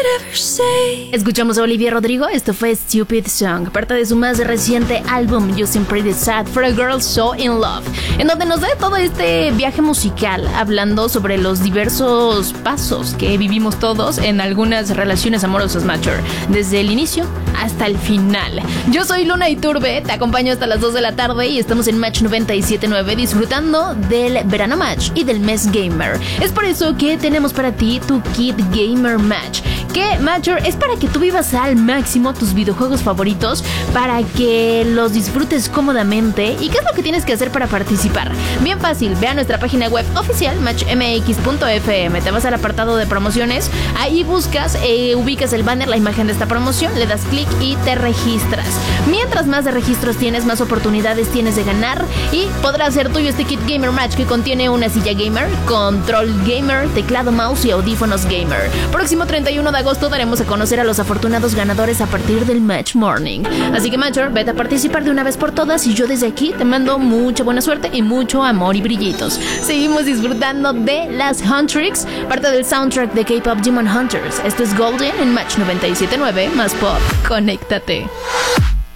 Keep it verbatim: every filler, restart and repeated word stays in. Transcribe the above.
Escuchamos a Olivia Rodrigo, esto fue Stupid Song, parte de su más reciente álbum You Seem Pretty Sad for a Girl So In Love, en donde nos da todo este viaje musical hablando sobre los diversos pasos que vivimos todos en algunas relaciones amorosas mature, desde el inicio hasta el final. Yo soy Luna Iturbe, te acompaño hasta las dos de la tarde y estamos en Match noventa y siete punto nueve disfrutando del verano Match y del mes gamer. Es por eso que tenemos para ti tu Kid Gamer Match, que Mature es para que tú vivas al máximo tus videojuegos favoritos, para que los disfrutes cómodamente. ¿Y qué es lo que tienes que hacer para participar? Bien fácil, ve a nuestra página web oficial match m x punto f m, te vas al apartado de promociones, ahí buscas, eh, ubicas el banner, la imagen de esta promoción, le das clic y te registras. Mientras más de registros tienes, más oportunidades tienes de ganar y podrá ser tuyo este Kit Gamer Match, que contiene una silla gamer, control gamer, teclado, mouse y audífonos gamer. Próximo treinta y uno de agosto daremos a conocer a los afortunados ganadores a partir del Match Morning. Así que Matcher, vete a participar de una vez por todas y yo desde aquí te mando mucha buena suerte y mucho amor y brillitos. Seguimos disfrutando de las Huntrix, parte del soundtrack de K-Pop Demon Hunters. Esto es Golden en Match noventa y siete punto nueve, más pop. Conéctate.